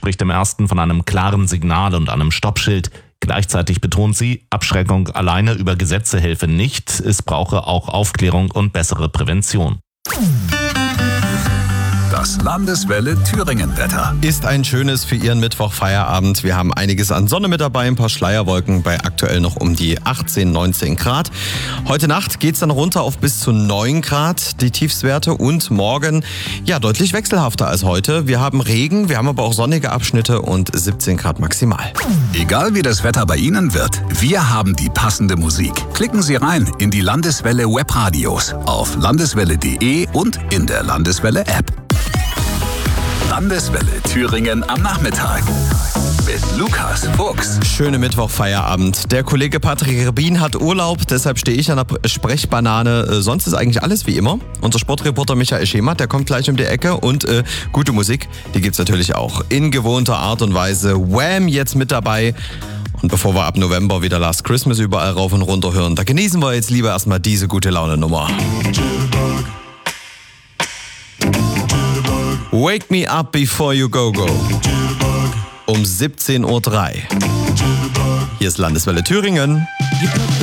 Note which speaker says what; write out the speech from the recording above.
Speaker 1: spricht im ersten von einem klaren Signal und einem Stoppschild. Gleichzeitig betont sie, Abschreckung alleine über Gesetze helfe nicht, es brauche auch Aufklärung und bessere Prävention.
Speaker 2: Das Landeswelle Thüringen-Wetter.
Speaker 3: Ist ein schönes für Ihren Mittwoch-Feierabend. Wir haben einiges an Sonne mit dabei, ein paar Schleierwolken bei aktuell noch um die 18, 19 Grad. Heute Nacht geht's dann runter auf bis zu 9 Grad, die Tiefstwerte. Und morgen, ja, deutlich wechselhafter als heute. Wir haben Regen, wir haben aber auch sonnige Abschnitte und 17 Grad maximal.
Speaker 2: Egal wie das Wetter bei Ihnen wird, wir haben die passende Musik. Klicken Sie rein in die Landeswelle Webradios auf landeswelle.de und in der Landeswelle App. Landeswelle Thüringen am Nachmittag mit Lukas Fuchs.
Speaker 3: Schöne Mittwoch-Feierabend. Der Kollege Patrick Rebin hat Urlaub, deshalb stehe ich an der Sprechbanane. Sonst ist eigentlich alles wie immer. Unser Sportreporter Michael Schemert, der kommt gleich um die Ecke und gute Musik, die gibt's natürlich auch in gewohnter Art und Weise. Wham! Jetzt mit dabei. Und bevor wir ab November wieder Last Christmas überall rauf und runter hören, da genießen wir jetzt lieber erstmal diese gute Laune-Nummer. Wake Me Up Before You Go Go. Um 17:03 Uhr. Hier ist Landeswelle Thüringen.